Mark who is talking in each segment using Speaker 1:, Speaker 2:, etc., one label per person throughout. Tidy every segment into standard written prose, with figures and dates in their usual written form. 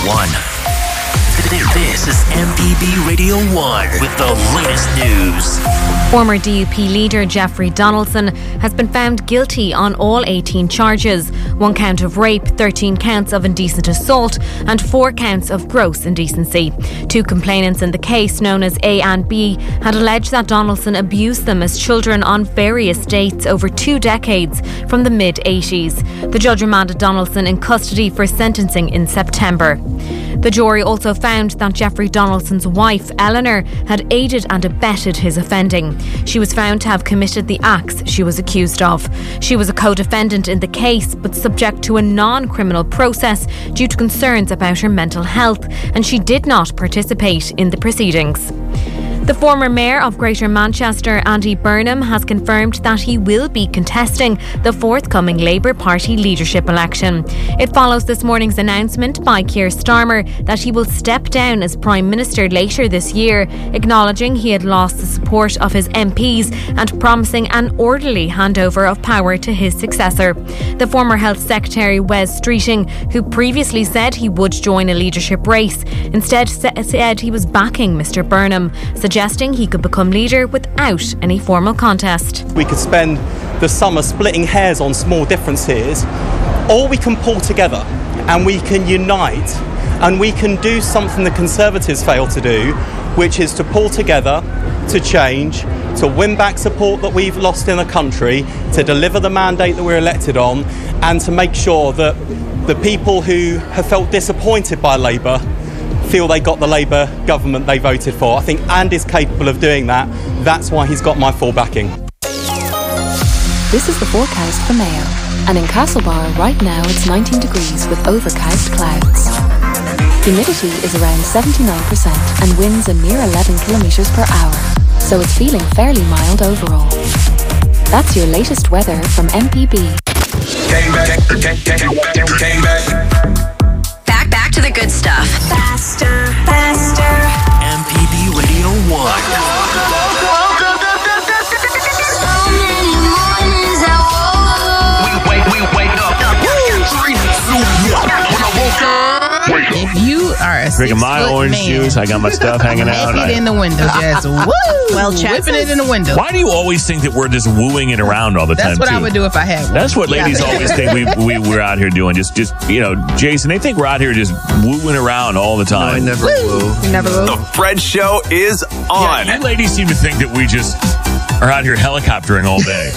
Speaker 1: 1. This is MPB Radio 1 with the latest news.
Speaker 2: Former DUP leader Jeffrey Donaldson has been found guilty on all 18 charges. 1 count of rape, 13 counts of indecent assault and 4 counts of gross indecency. 2 complainants in the case, known as A and B, had alleged that Donaldson abused them as children on various dates over 2 decades from the mid-80s. The judge remanded Donaldson in custody for sentencing in September. The jury also found that Jeffrey Donaldson's wife, Eleanor, had aided and abetted his offending. She was found to have committed the acts she was accused of. She was a co-defendant in the case, but subject to a non-criminal process due to concerns about her mental health, and she did not participate in the proceedings. The former mayor of Greater Manchester, Andy Burnham, has confirmed that he will be contesting the forthcoming Labour Party leadership election. It follows this morning's announcement by Keir Starmer that he will step down as Prime Minister later this year, acknowledging he had lost the support of his MPs and promising an orderly handover of power to his successor. The former Health Secretary, Wes Streeting, who previously said he would join a leadership race, instead said he was backing Mr Burnham, suggesting he could become leader without any formal contest.
Speaker 3: We could spend the summer splitting hairs on small differences, or we can pull together and we can unite and we can do something the Conservatives failed to do, which is to pull together, to change, to win back support that we've lost in the country, to deliver the mandate that we're elected on, and to make sure that the people who have felt disappointed by Labour feel they got the Labour government they voted for. I think Andy's capable of doing that. That's why he's got my full backing.
Speaker 4: This is the forecast for Mayo. And in Castlebar, right now it's 19 degrees with overcast clouds. Humidity is around 79% and winds a mere 11 kilometres per hour. So it's feeling fairly mild overall. That's your latest weather from MPB.
Speaker 5: Came back.
Speaker 6: Back to the good stuff.
Speaker 7: Faster.
Speaker 1: MPB Radio 1.
Speaker 7: So many mornings I woke.
Speaker 5: We wake up. 3, 2, 1. When I woke up.
Speaker 8: If you are a
Speaker 9: drinking my orange juice, I got my stuff hanging out.
Speaker 8: It in the window, just woo! Well, whipping it in the window.
Speaker 9: Why do you always think that we're just wooing it around all the time?
Speaker 8: That's what I would do if I had one.
Speaker 9: That's what ladies always think we're out here doing. Just Jason, they think we're out here just wooing around all the time.
Speaker 10: No, I never woo.
Speaker 8: You never woo.
Speaker 5: The Fred Show is on.
Speaker 9: Yeah, you ladies seem to think that we just are out here helicoptering all day.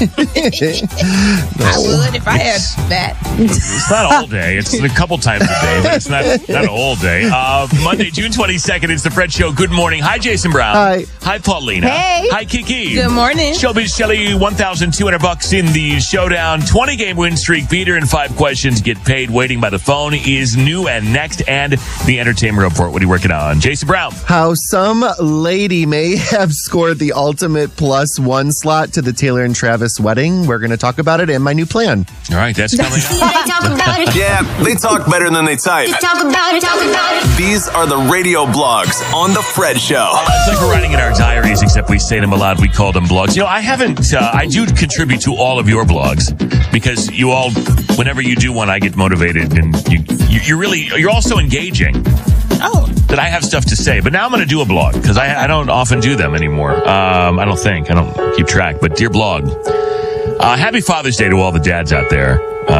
Speaker 8: I would if I had that.
Speaker 9: It's not all day. It's a couple times a day, but it's not all day. Monday, June 22nd, it's the Fred Show. Good morning. Hi, Jason Brown.
Speaker 10: Hi.
Speaker 9: Hi, Paulina.
Speaker 8: Hey.
Speaker 9: Hi, Kiki.
Speaker 8: Good morning.
Speaker 9: Showbiz Shelly, $1,200 in the showdown. 20-game win streak. Beater and 5 questions. Get paid. Waiting by the phone is new and next. And the entertainment report. What are you working on? Jason Brown.
Speaker 10: How some lady may have scored the ultimate +1 slot to the Taylor and Travis wedding. We're going to talk about it in my new plan.
Speaker 9: All right, that's coming up.
Speaker 5: Yeah, they talk better than they type.
Speaker 7: Talk about it.
Speaker 5: These are the radio blogs on The Fred Show.
Speaker 9: It's like we're writing in our diaries, except we say them aloud. We call them blogs. You know, I do contribute to all of your blogs because you all, whenever you do one, I get motivated and you're also engaging. Oh, that I have stuff to say. But now I'm going to do a blog because I don't often do them anymore. I don't keep track. But dear blog, happy Father's Day to all the dads out there.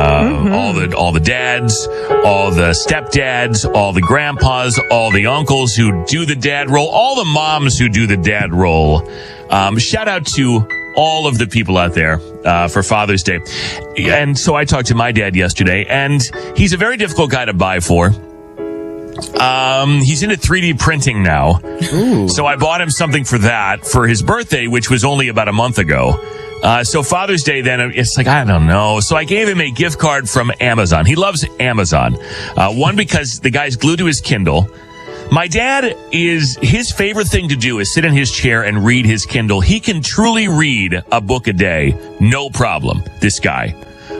Speaker 9: All the dads, all the stepdads, all the grandpas, all the uncles who do the dad role, all the moms who do the dad role. Shout out to all of the people out there for Father's Day. And so I talked to my dad yesterday, and he's a very difficult guy to buy for. He's into 3D printing now. Ooh. So I bought him something for that for his birthday, which was only about a month ago. So Father's Day, then it's like, I don't know. So I gave him a gift card from Amazon. He loves Amazon. One, because the guy's glued to his Kindle. My dad his favorite thing to do is sit in his chair and read his Kindle. He can truly read a book a day. No problem. This guy.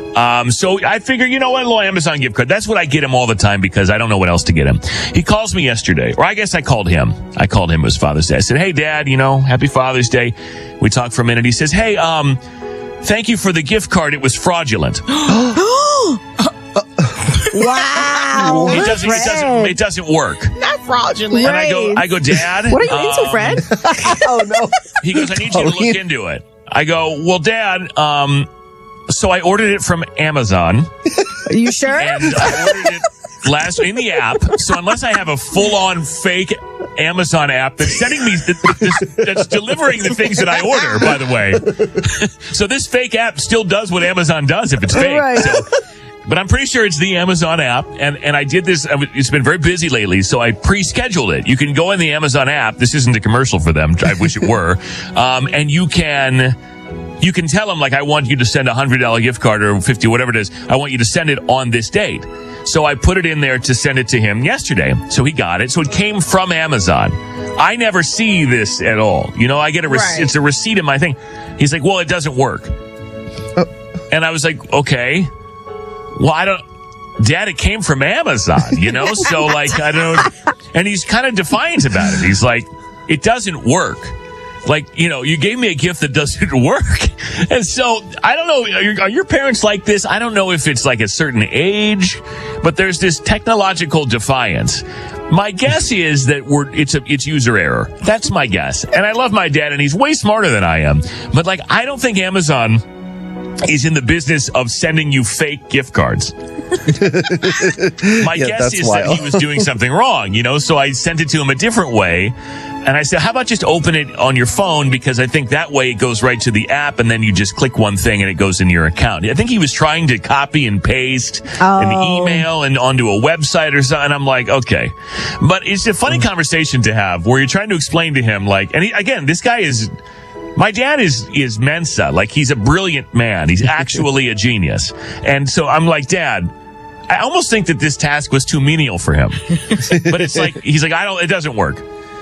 Speaker 9: So I figure, you know what, a little Amazon gift card. That's what I get him all the time because I don't know what else to get him. He calls me yesterday, or I guess I called him. It was Father's Day. I said, hey, Dad, happy Father's Day. We talked for a minute. He says, hey, thank you for the gift card. It was fraudulent.
Speaker 8: Wow.
Speaker 9: It doesn't work.
Speaker 8: Not fraudulent.
Speaker 9: And I go, Dad.
Speaker 11: What are you into, Fred?
Speaker 8: Oh, no.
Speaker 9: He goes, I need you to look into it. I go, well, Dad, so I ordered it from Amazon.
Speaker 11: Are you sure?
Speaker 9: And I ordered it in the app. So unless I have a full-on fake Amazon app that's sending me, that's delivering the things that I order, by the way. So this fake app still does what Amazon does if it's fake.
Speaker 11: Right.
Speaker 9: But I'm pretty sure it's the Amazon app, and I did this. It's been very busy lately, so I pre-scheduled it. You can go in the Amazon app. This isn't a commercial for them. I wish it were. And you can tell them, like, I want you to send a $100 gift card or 50, whatever it is. I want you to send it on this date. So I put it in there to send it to him yesterday. So he got it. So it came from Amazon. I never see this at all. You know, I get it's a receipt in my thing. He's like, well, it doesn't work. And I was like, okay. Well, Dad, it came from Amazon, you know? So, like, I don't, and he's kind of defiant about it. He's like, it doesn't work. Like, you know, you gave me a gift that doesn't work. And so, I don't know, are your parents like this? I don't know if it's like a certain age, but there's this technological defiance. My guess is that it's user error. That's my guess. And I love my dad, and he's way smarter than I am. But, like, I don't think Amazon is in the business of sending you fake gift cards. My guess is that he was doing something wrong, you know, so I sent it to him a different way. And I said, how about just open it on your phone? Because I think that way it goes right to the app, and then you just click one thing and it goes in your account. I think he was trying to copy and paste an email and onto a website or something. And I'm like, okay. But it's a funny conversation to have where you're trying to explain to him, like, and again, this guy is... My dad is Mensa. Like, he's a brilliant man. He's actually a genius. And so I'm like, Dad, I almost think that this task was too menial for him. But it's like, he's like, it doesn't work.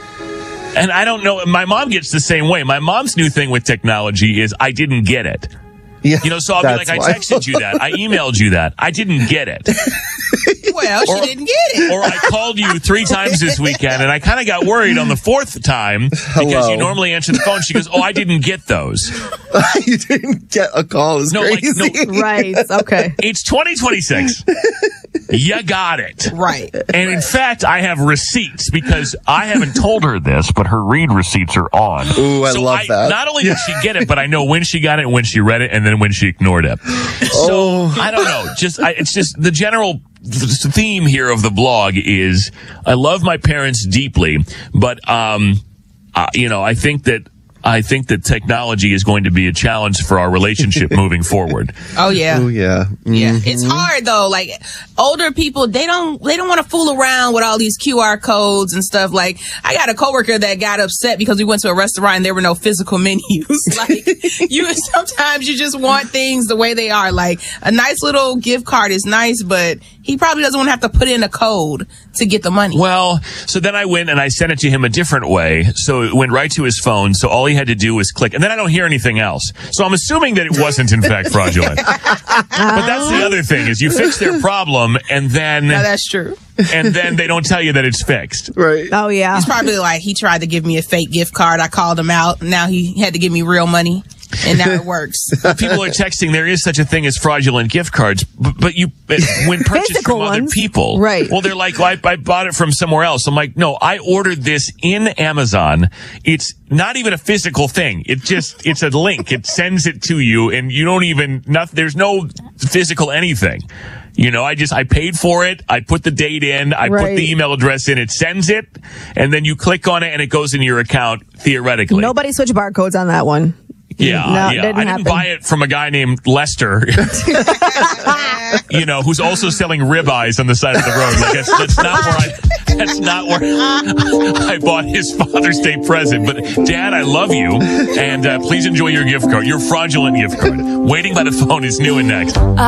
Speaker 9: And I don't know. My mom gets the same way. My mom's new thing with technology is I didn't get it.
Speaker 10: Yeah,
Speaker 9: you know, so I'll be like, I texted you that. I emailed you that. I didn't get it.
Speaker 8: Well, she didn't get it.
Speaker 9: Or I called you 3 times this weekend, and I kind of got worried on the 4th time because you normally answer the phone. She goes, oh, I didn't get those.
Speaker 10: You didn't get a call. It's crazy.
Speaker 11: Right. Okay.
Speaker 9: It's 2026. You got it.
Speaker 8: Right.
Speaker 9: And in fact, I have receipts because I haven't told her this, but her read receipts are on.
Speaker 10: Ooh, I love that.
Speaker 9: Not only did she get it, but I know when she got it, when she read it, and then when she ignored it. So, I don't know. It's just the general theme here of the blog is I love my parents deeply, but, you know, I think that technology is going to be a challenge for our relationship moving forward.
Speaker 8: Oh yeah.
Speaker 10: Oh yeah. Mm-hmm.
Speaker 8: Yeah. It's hard though. Like older people, they don't want to fool around with all these QR codes and stuff. Like I got a coworker that got upset because we went to a restaurant and there were no physical menus. Like sometimes you just want things the way they are. Like a nice little gift card is nice, but he probably doesn't want to have to put in a code to get the money.
Speaker 9: Well, so then I went and I sent it to him a different way. So it went right to his phone. So all he had to do was click, and then I don't hear anything else. So I'm assuming that it wasn't in fact fraudulent. But that's the other thing is you fix their problem and then...
Speaker 8: No, that's true.
Speaker 9: And then they don't tell you that it's fixed.
Speaker 10: Right.
Speaker 11: Oh, yeah.
Speaker 8: He's probably like, he tried to give me a fake gift card. I called him out. Now he had to give me real money. And now it works.
Speaker 9: People are texting, there is such a thing as fraudulent gift cards, but when purchased from other people,
Speaker 11: right?
Speaker 9: Well, they're like, well, I bought it from somewhere else. I'm like, no, I ordered this in Amazon. It's not even a physical thing. It's a link. It sends it to you, and you don't even, there's no physical anything. You know, I paid for it. I put the date in. I put the email address in. It sends it, and then you click on it, and it goes in your account theoretically.
Speaker 11: Nobody switched barcodes on that one.
Speaker 9: Yeah, I didn't buy it from a guy named Lester, you know, who's also selling ribeyes on the side of the road. Like that's not where I bought his Father's Day present. But Dad, I love you, and please enjoy your gift card, your fraudulent gift card. Waiting by the phone is new and next.